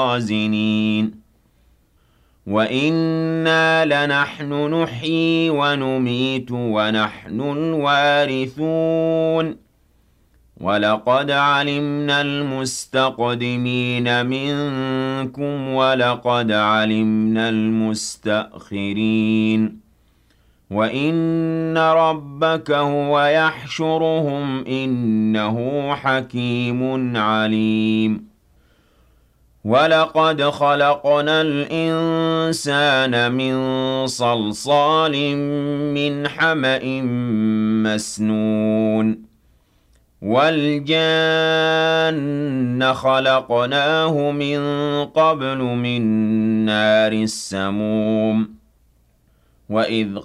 الخازنين وَإِنَّا لَنَحْنُ نُحْيِي وَنُمِيتُ وَنَحْنُ الْوَارِثُونَ وَلَقَدْ عَلِمْنَا الْمُسْتَقْدِمِينَ مِنكُمْ وَلَقَدْ عَلِمْنَا الْمُسْتَأْخِرِينَ وَإِنَّ رَبَّكَ هُوَ يَحْشُرُهُمْ إِنَّهُ حَكِيمٌ عَلِيمٌ وَلَقَدْ خَلَقْنَا الْإِنسَانَ مِن صَلْصَالٍ مِّنْ حَمَإٍ مَّسْنُونٍ وَالْجَانَّ خَلَقْنَاهُ مِن قَبْلُ مِن نَّارِ السَّمُومِ وَإِذْ